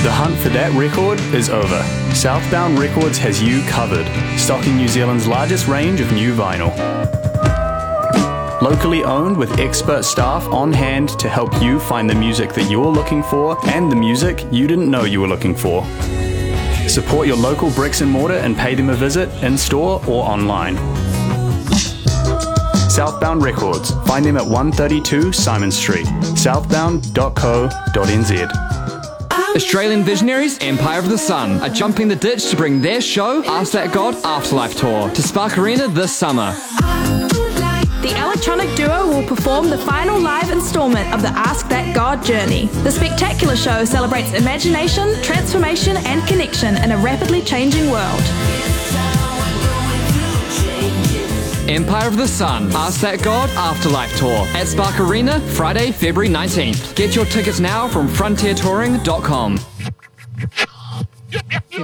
The hunt for that record is over. Southbound Records has you covered, stocking New Zealand's largest range of new vinyl. Locally owned with expert staff on hand to help you find the music that you're looking for and the music you didn't know you were looking for. Support your local bricks and mortar and pay them a visit in-store or online. Southbound Records. Find them at 132 Simon Street, southbound.co.nz. Australian visionaries Empire of the Sun are jumping the ditch to bring their show Ask That God Afterlife Tour to Spark Arena this summer. The electronic duo will perform the final live installment of the Ask That God journey. The spectacular show celebrates imagination, transformation and connection in a rapidly changing world. Empire of the Sun, Ask That God Afterlife Tour at Spark Arena, Friday, February 19th. Get your tickets now from frontiertouring.com.